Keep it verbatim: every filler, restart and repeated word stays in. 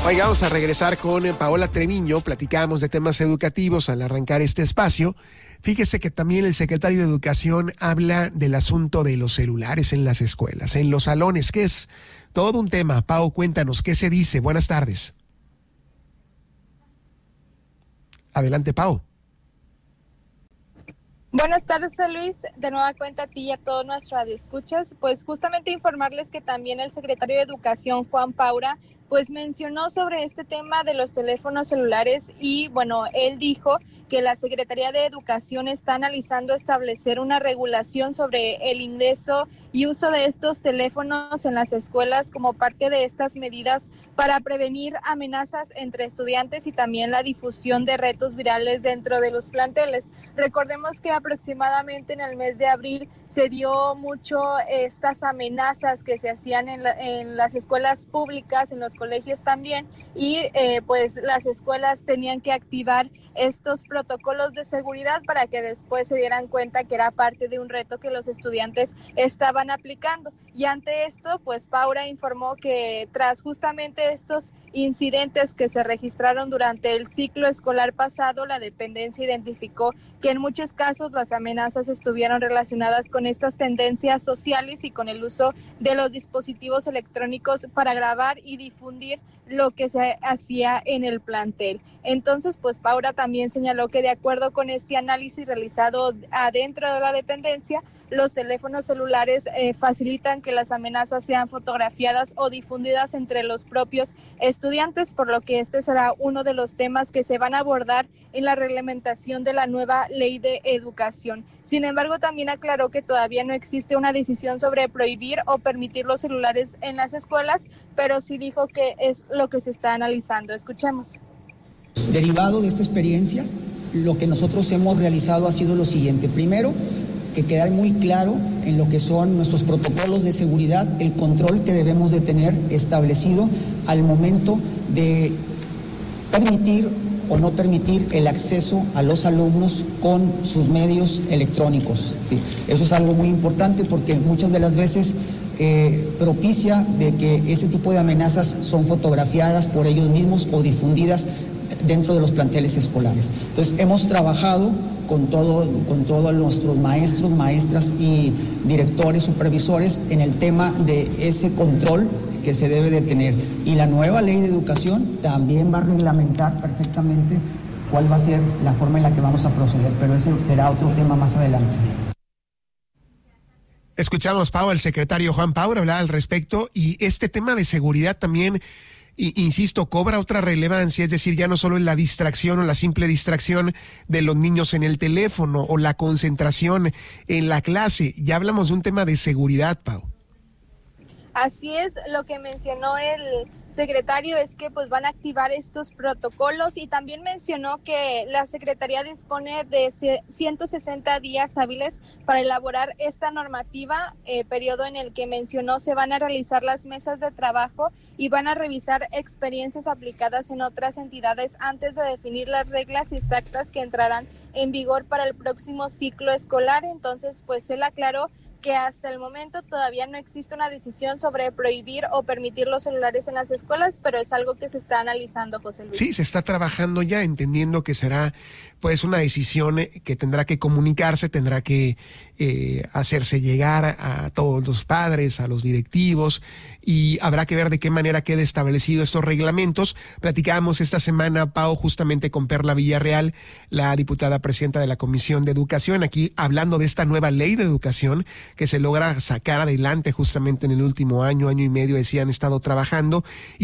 Oiga, vamos a regresar con Paola Treviño. Platicamos de temas educativos al arrancar este espacio. Fíjese que también el secretario de Educación habla del asunto de los celulares en las escuelas, en los salones, que es todo un tema. Pao, cuéntanos, ¿qué se dice? Buenas tardes. Adelante, Pao. Buenas tardes, Luis. De nueva cuenta a ti y a todos nuestros radioescuchas. Pues justamente informarles que también el secretario de Educación, Juan Paura, pues mencionó sobre este tema de los teléfonos celulares y bueno, él dijo que la Secretaría de Educación está analizando establecer una regulación sobre el ingreso y uso de estos teléfonos en las escuelas como parte de estas medidas para prevenir amenazas entre estudiantes y también la difusión de retos virales dentro de los planteles. Recordemos que aproximadamente en el mes de abril se dio mucho estas amenazas que se hacían en, la, en las escuelas públicas, en los colegios también, y eh, pues las escuelas tenían que activar estos protocolos de seguridad para que después se dieran cuenta que era parte de un reto que los estudiantes estaban aplicando. Y ante esto, pues Paura informó que tras justamente estos incidentes que se registraron durante el ciclo escolar pasado, la dependencia identificó que en muchos casos las amenazas estuvieron relacionadas con estas tendencias sociales y con el uso de los dispositivos electrónicos para grabar y difundir lo que se hacía en el plantel. Entonces, pues Paura también señaló que de acuerdo con este análisis realizado adentro de la dependencia, los teléfonos celulares eh, facilitan que las amenazas sean fotografiadas o difundidas entre los propios estudiantes, por lo que este será uno de los temas que se van a abordar en la reglamentación de la nueva ley de educación. Sin embargo, también aclaró que todavía no existe una decisión sobre prohibir o permitir los celulares en las escuelas, pero sí dijo que es lo que se está analizando. Escuchemos. Derivado de esta experiencia, lo que nosotros hemos realizado ha sido lo siguiente. Primero, que quedar muy claro en lo que son nuestros protocolos de seguridad, el control que debemos de tener establecido al momento de permitir o no permitir el acceso a los alumnos con sus medios electrónicos. Sí, eso es algo muy importante porque muchas de las veces eh, propicia de que ese tipo de amenazas son fotografiadas por ellos mismos o difundidas dentro de los planteles escolares. Entonces hemos trabajado con todo, con todos nuestros maestros, maestras y directores, supervisores en el tema de ese control que se debe de tener. Y la nueva ley de educación también va a reglamentar perfectamente cuál va a ser la forma en la que vamos a proceder, pero ese será otro tema más adelante. Escuchamos, Pau, al secretario Juan Paura hablar al respecto, y este tema de seguridad también, y, insisto, cobra otra relevancia, es decir, ya no solo es la distracción o la simple distracción de los niños en el teléfono o la concentración en la clase, ya hablamos de un tema de seguridad, Pau. Así es, lo que mencionó el secretario es que pues van a activar estos protocolos y también mencionó que la Secretaría dispone de ciento sesenta días hábiles para elaborar esta normativa, eh, periodo en el que mencionó se van a realizar las mesas de trabajo y van a revisar experiencias aplicadas en otras entidades antes de definir las reglas exactas que entrarán en vigor para el próximo ciclo escolar. Entonces, pues él aclaró que hasta el momento todavía no existe una decisión sobre prohibir o permitir los celulares en las escuelas, pero es algo que se está analizando, José Luis. Sí, se está trabajando ya, entendiendo que será pues una decisión que tendrá que comunicarse, tendrá que eh, hacerse llegar a, a todos los padres, a los directivos, y habrá que ver de qué manera quede establecido estos reglamentos. Platicábamos esta semana, Pau, justamente con Perla Villarreal, la diputada presidenta de la Comisión de Educación, aquí hablando de esta nueva ley de educación que se logra sacar adelante justamente en el último año, año y medio, decían, han estado trabajando.